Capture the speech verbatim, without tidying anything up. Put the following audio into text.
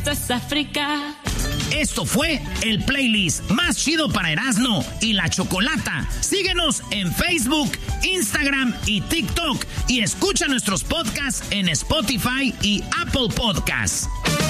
esto es África. Esto fue el playlist más chido para Erasmo y la Chocolata. Síguenos en Facebook, Instagram y TikTok y escucha nuestros podcasts en Spotify y Apple Podcasts.